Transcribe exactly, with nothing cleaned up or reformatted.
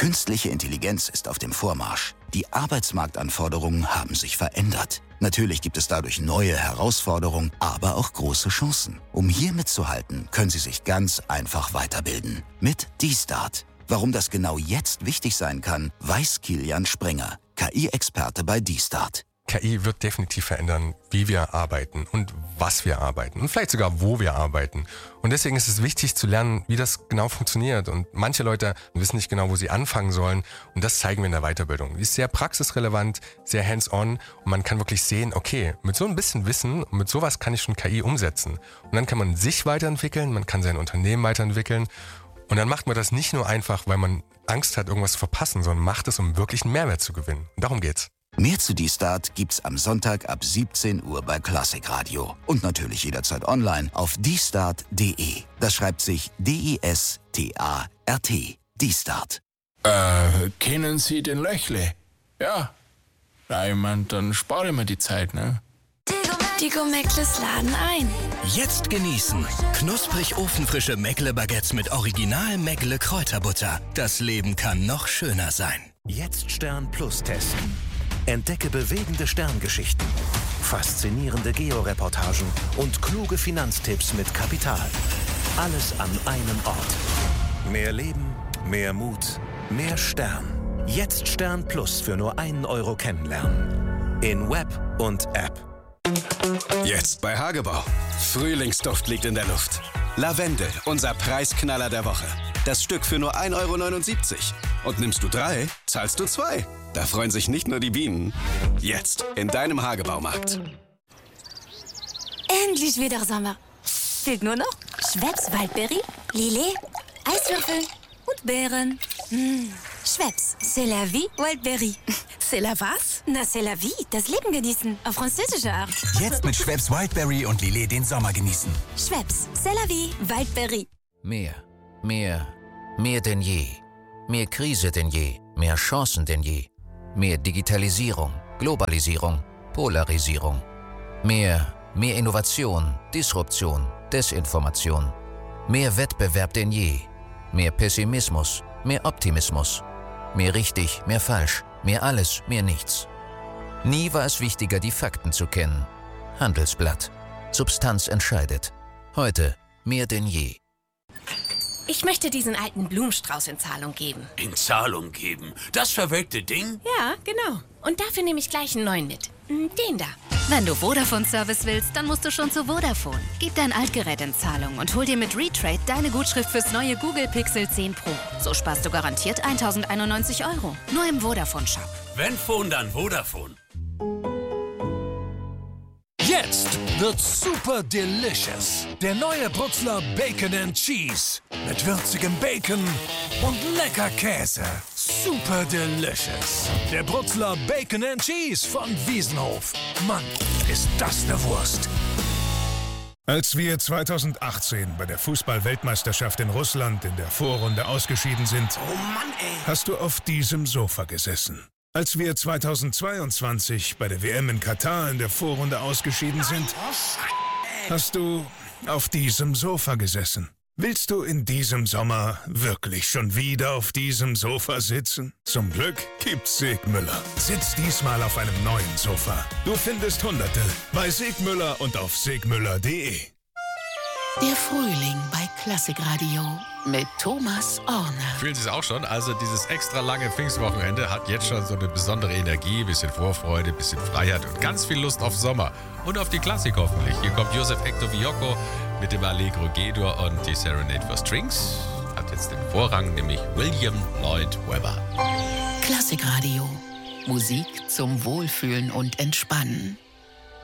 Künstliche Intelligenz ist auf dem Vormarsch. Die Arbeitsmarktanforderungen haben sich verändert. Natürlich gibt es dadurch neue Herausforderungen, aber auch große Chancen. Um hier mitzuhalten, können Sie sich ganz einfach weiterbilden. Mit D-Start. Warum das genau jetzt wichtig sein kann, weiß Kilian Sprenger, K I-Experte bei D-Start. K I wird definitiv verändern, wie wir arbeiten und was wir arbeiten und vielleicht sogar, wo wir arbeiten. Und deswegen ist es wichtig zu lernen, wie das genau funktioniert. Und manche Leute wissen nicht genau, wo sie anfangen sollen. Und das zeigen wir in der Weiterbildung. Die ist sehr praxisrelevant, sehr hands-on. Und man kann wirklich sehen, okay, mit so ein bisschen Wissen und mit sowas kann ich schon K I umsetzen. Und dann kann man sich weiterentwickeln, man kann sein Unternehmen weiterentwickeln. Und dann macht man das nicht nur einfach, weil man Angst hat, irgendwas zu verpassen, sondern macht es, um wirklich einen Mehrwert zu gewinnen. Und darum geht's. Mehr zu D-Start gibt's am Sonntag ab siebzehn Uhr bei Classic Radio. Und natürlich jederzeit online auf d start punkt d e. Das schreibt sich D I S T A R T. D-Start. Äh, kennen Sie den Löchle? Ja. Na, ich mein, dann spare ich mir die Zeit, ne? Die Go-Meckles laden ein. Jetzt genießen. Knusprig ofenfrische Meckle-Baguettes mit Original Meckle Kräuterbutter. Das Leben kann noch schöner sein. Jetzt Stern Plus testen. Entdecke bewegende Sterngeschichten, faszinierende Georeportagen und kluge Finanztipps mit Kapital. Alles an einem Ort. Mehr Leben, mehr Mut, mehr Stern. Jetzt Stern Plus für nur einen Euro kennenlernen. In Web und App. Jetzt bei Hagebau. Frühlingsduft liegt in der Luft. Lavendel, unser Preisknaller der Woche. Das Stück für nur ein Euro neunundsiebzig. Und nimmst du drei, zahlst du zwei. Da freuen sich nicht nur die Bienen. Jetzt in deinem Hagebaumarkt. Endlich wieder Sommer. Fehlt nur noch Schweppes Waldbeere, Lillet, Eiswürfel und Beeren. Mmh. Schweppes, c'est la vie, Wildberry. C'est la was? Na, c'est la vie, das Leben genießen, auf französische Art. Jetzt mit Schweppes Wildberry und Lillet den Sommer genießen. Schweppes, c'est la vie, Wildberry. Mehr, mehr, mehr denn je. Mehr Krise denn je, mehr Chancen denn je. Mehr Digitalisierung, Globalisierung, Polarisierung. Mehr, mehr Innovation, Disruption, Desinformation. Mehr Wettbewerb denn je. Mehr Pessimismus, mehr Optimismus. Mehr richtig, mehr falsch, mehr alles, mehr nichts. Nie war es wichtiger, die Fakten zu kennen. Handelsblatt. Substanz entscheidet. Heute mehr denn je. Ich möchte diesen alten Blumenstrauß in Zahlung geben. In Zahlung geben? Das verwelkte Ding? Ja, genau. Und dafür nehme ich gleich einen neuen mit. Den da. Wenn du Vodafone-Service willst, dann musst du schon zu Vodafone. Gib dein Altgerät in Zahlung und hol dir mit Retrade deine Gutschrift fürs neue Google Pixel zehn Pro. So sparst du garantiert tausendeinundneunzig Euro. Nur im Vodafone-Shop. Wenn Phone, dann Vodafone. Jetzt wird super delicious. Der neue Brutzler Bacon and Cheese. Mit würzigem Bacon und lecker Käse. Super delicious. Der Brutzler Bacon and Cheese von Wiesenhof. Mann, ist das eine Wurst. Als wir zweitausendachtzehn bei der Fußball-Weltmeisterschaft in Russland in der Vorrunde ausgeschieden sind, oh Mann, ey. hast du auf diesem Sofa gesessen. Als wir zweitausendzweiundzwanzig bei der W M in Katar in der Vorrunde ausgeschieden sind, hast du auf diesem Sofa gesessen. Willst du in diesem Sommer wirklich schon wieder auf diesem Sofa sitzen? Zum Glück gibt's Segmüller. Sitz diesmal auf einem neuen Sofa. Du findest Hunderte bei Segmüller und auf segmüller punkt de. Der Frühling bei Classic Radio mit Thomas Orner. Fühlen Sie es auch schon? Also dieses extra lange Pfingstwochenende hat jetzt schon so eine besondere Energie, bisschen Vorfreude, bisschen Freiheit und ganz viel Lust auf Sommer. Und auf die Klassik hoffentlich. Hier kommt Joseph Hector Villocco mit dem Allegro G-Dur und die Serenade for Strings. Hat jetzt den Vorrang, nämlich William Lloyd Webber. Classic Radio. Musik zum Wohlfühlen und Entspannen.